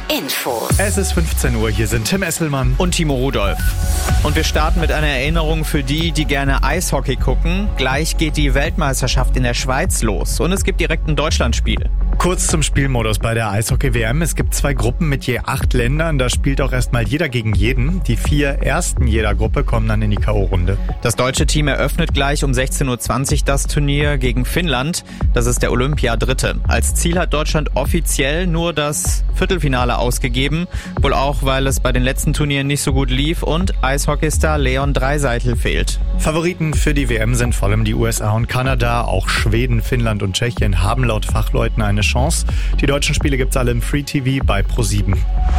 Infos. Es ist 15 Uhr, hier sind Tim Esselmann und Timo Rudolph. Und wir starten mit einer Erinnerung für die gerne Eishockey gucken. Gleich geht die Weltmeisterschaft in der Schweiz los und es gibt direkt ein Deutschlandspiel. Kurz zum Spielmodus bei der Eishockey-WM. Es gibt 2 Gruppen mit je 8 Ländern. Da spielt auch erstmal jeder gegen jeden. Die 4 Ersten jeder Gruppe kommen dann in die K.O.-Runde. Das deutsche Team eröffnet gleich um 16.20 Uhr das Turnier gegen Finnland. Das ist der Olympia-Dritte. Als Ziel hat Deutschland offiziell nur das Viertelfinale ausgegeben. Wohl auch, weil es bei den letzten Turnieren nicht so gut lief und Eishockeystar Leon Draisaitl fehlt. Favoriten für die WM sind vor allem die USA und Kanada. Auch Schweden, Finnland und Tschechien haben laut Fachleuten eine Chance. Die deutschen Spiele gibt's alle im Free TV bei ProSieben.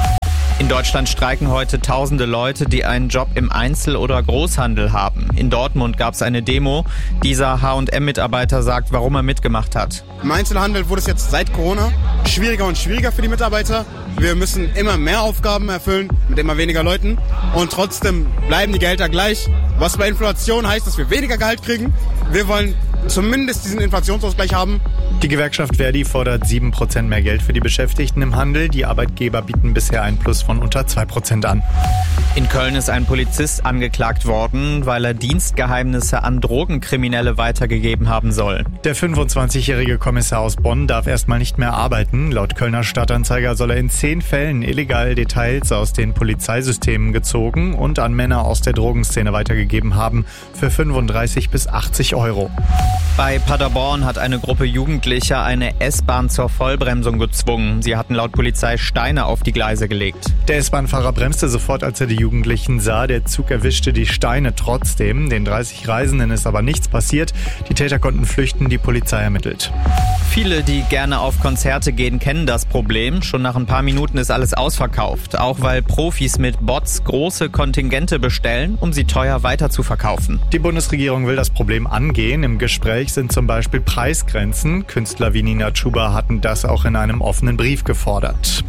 In Deutschland streiken heute tausende Leute, die einen Job im Einzel- oder Großhandel haben. In Dortmund gab es eine Demo. Dieser H&M-Mitarbeiter sagt, warum er mitgemacht hat. Im Einzelhandel wurde es jetzt seit Corona schwieriger und schwieriger für die Mitarbeiter. Wir müssen immer mehr Aufgaben erfüllen mit immer weniger Leuten und trotzdem bleiben die Gehälter gleich. Was bei Inflation heißt, dass wir weniger Gehalt kriegen. Wir wollen zumindest diesen Inflationsausgleich haben. Die Gewerkschaft Verdi fordert 7% mehr Geld für die Beschäftigten im Handel. Die Arbeitgeber bieten bisher einen Plus von unter 2% an. In Köln ist ein Polizist angeklagt worden, weil er Dienstgeheimnisse an Drogenkriminelle weitergegeben haben soll. Der 25-jährige Kommissar aus Bonn darf erstmal nicht mehr arbeiten. Laut Kölner Stadtanzeiger soll er in 10 Fällen illegal Details aus den Polizeisystemen gezogen und an Männer aus der Drogenszene weitergegeben haben für 35 bis 80 Euro. Bei Paderborn hat eine Gruppe Jugendlicher eine S-Bahn zur Vollbremsung gezwungen. Sie hatten laut Polizei Steine auf die Gleise gelegt. Der S-Bahn-Fahrer bremste sofort, als er die Jugendlichen sah. Der Zug erwischte die Steine trotzdem. Den 30 Reisenden ist aber nichts passiert. Die Täter konnten flüchten, die Polizei ermittelt. Viele, die gerne auf Konzerte gehen, kennen das Problem. Schon nach ein paar Minuten ist alles ausverkauft. Auch weil Profis mit Bots große Kontingente bestellen, um sie teuer weiterzuverkaufen. Die Bundesregierung will das Problem angehen. Im Gespräch sind zum Beispiel Preisgrenzen. Künstler wie Nina Chuba hatten das auch in einem offenen Brief gefordert.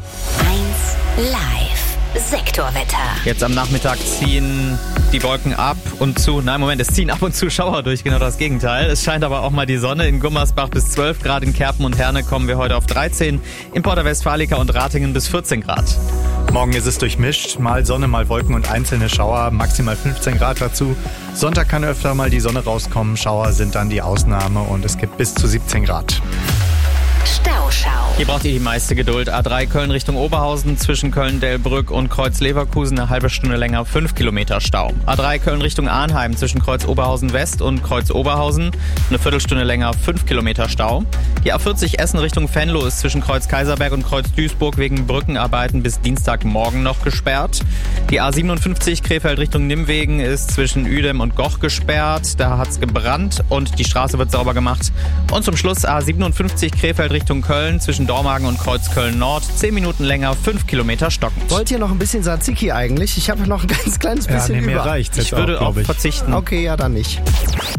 1 Live Sektorwetter. Jetzt am Nachmittag ziehen die Wolken ab und zu, es ziehen ab und zu Schauer durch, genau das Gegenteil. Es scheint aber auch mal die Sonne. In Gummersbach bis 12 Grad, in Kerpen und Herne kommen wir heute auf 13, in Porta Westfalica und Ratingen bis 14 Grad. Morgen ist es durchmischt, mal Sonne, mal Wolken und einzelne Schauer, maximal 15 Grad dazu. Sonntag kann öfter mal die Sonne rauskommen, Schauer sind dann die Ausnahme und es gibt bis zu 17 Grad. Stauschau. Hier braucht ihr die meiste Geduld. A3 Köln Richtung Oberhausen, zwischen Köln-Delbrück und Kreuz-Leverkusen eine halbe Stunde länger, 5 Kilometer Stau. A3 Köln Richtung Arnheim, zwischen Kreuz-Oberhausen West und Kreuz-Oberhausen eine Viertelstunde länger, 5 Kilometer Stau. Die A40 Essen Richtung Venlo ist zwischen Kreuz-Kaiserberg und Kreuz-Duisburg wegen Brückenarbeiten bis Dienstagmorgen noch gesperrt. Die A57 Krefeld Richtung Nimwegen ist zwischen Uedem und Goch gesperrt. Da hat's gebrannt und die Straße wird sauber gemacht. Und zum Schluss A57 Krefeld Richtung Köln, zwischen Dormagen und Kreuzköln Nord, 10 Minuten länger, 5 Kilometer stockend. Wollt ihr noch ein bisschen Tzatziki eigentlich? Ich habe noch ein ganz kleines bisschen mir über. reicht's Ich würde auch verzichten. Okay, ja, dann nicht. 1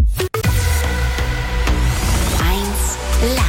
Live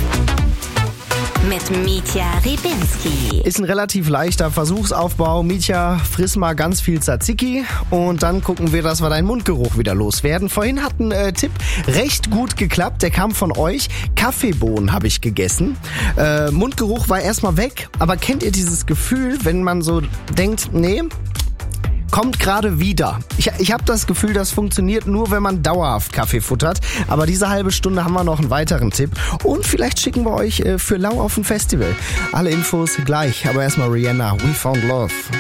mit Mitja Rybinski. Ist ein relativ leichter Versuchsaufbau. Mitja, friss mal ganz viel Tzatziki und dann gucken wir, dass wir deinen Mundgeruch wieder loswerden. Vorhin hat ein Tipp recht gut geklappt. Der kam von euch. Kaffeebohnen habe ich gegessen. Mundgeruch war erstmal weg. Aber kennt ihr dieses Gefühl, wenn man so denkt, nee, kommt gerade wieder. Ich habe das Gefühl, das funktioniert nur, wenn man dauerhaft Kaffee futtert. Aber diese halbe Stunde haben wir noch einen weiteren Tipp. Und vielleicht schicken wir euch für Lau auf ein Festival. Alle Infos gleich. Aber erstmal Rihanna, We Found Love.